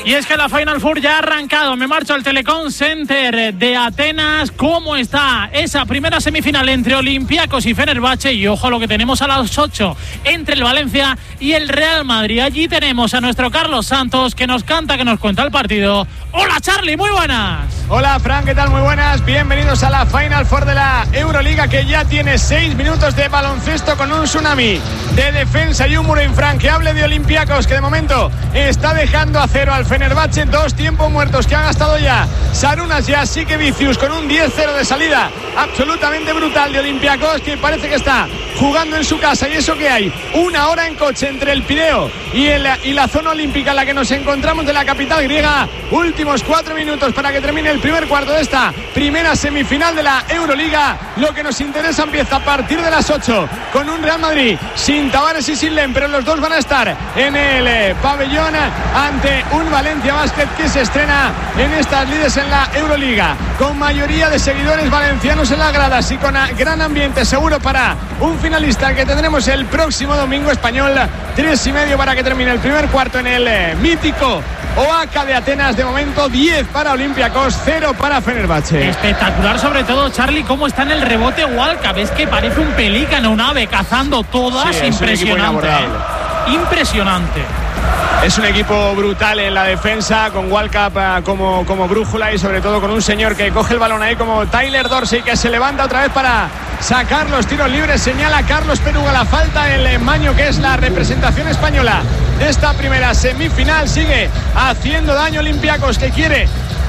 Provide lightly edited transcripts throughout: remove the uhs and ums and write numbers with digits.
Y es que la Final Four ya ha arrancado. Me marcho al Telecom Center de Atenas. ¿Cómo está esa primera semifinal entre Olympiacos y Fenerbahce? Y ojo a lo que tenemos a las 8 entre el Valencia y el Real Madrid. Allí tenemos a nuestro Carlos Santos que nos canta, que nos cuenta el partido. Hola Charlie, muy buenas. Hola Fran, ¿qué tal? Muy buenas. Bienvenidos a la Final Four de la Euroliga, que ya tiene 6 minutos de baloncesto con un tsunami de defensa y un muro infranqueable de Olympiacos, que de momento está dejando a cero al Fenerbahce. 2 tiempos muertos que ha gastado ya Sarunas y Jasikevicius, con un 10-0 de salida absolutamente brutal de Olympiacos, que parece que está jugando en su casa. Y eso que hay 1 hora en coche entre el Pireo y la zona olímpica en la que nos encontramos de la capital griega. Últimos 4 minutos para que termine el primer cuarto de esta primera semifinal de la Euroliga. Lo que nos interesa empieza a partir de las 8 con un Real Madrid sin Tavares y sin Len, pero los dos van a estar en el pabellón ante un Valencia Basket que se estrena en estas lides en la Euroliga, con mayoría de seguidores valencianos en las gradas y con gran ambiente seguro para un finalista que tendremos el próximo domingo. Español 3:30 para que termine el primer cuarto en el mítico OAK de Atenas. De momento 10 para Olympiacos, 0 para Fenerbahce. Espectacular, sobre todo Charlie, cómo está en el rebote Walca. Ves que parece un pelícano, un ave cazando todas. Sí, impresionante, impresionante. Es un equipo brutal en la defensa, con Walcap como brújula, y sobre todo con un señor que coge el balón ahí como Tyler Dorsey, que se levanta otra vez para sacar los tiros libres. Señala Carlos Peruga la falta. El Maño, que es la representación española de esta primera semifinal, sigue haciendo daño. Olympiacos, que quiere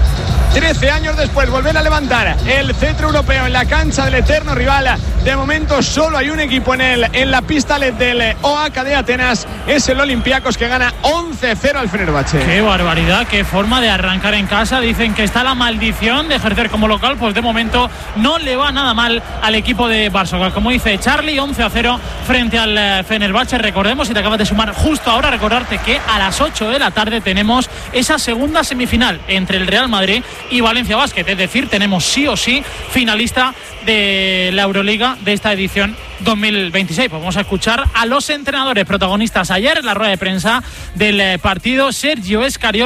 13 años después volver a levantar el cetro europeo en la cancha del eterno rival. De momento solo hay un equipo en la pista del OAK de Atenas, es el Olympiacos, que gana 11-0 al Fenerbahce. Qué barbaridad, qué forma de arrancar en casa. Dicen que está la maldición de ejercer como local, pues de momento no le va nada mal al equipo de Varsovia. Como dice Charlie, 11-0 frente al Fenerbahce. Recordemos, si te acabas de sumar justo ahora, recordarte que a las 8 de la tarde tenemos esa segunda semifinal entre el Real Madrid y Valencia Basket. Es decir, tenemos sí o sí finalista de la Euroliga de esta edición 2026. Pues vamos a escuchar a los entrenadores protagonistas ayer en la rueda de prensa del partido. Sergio Escariolo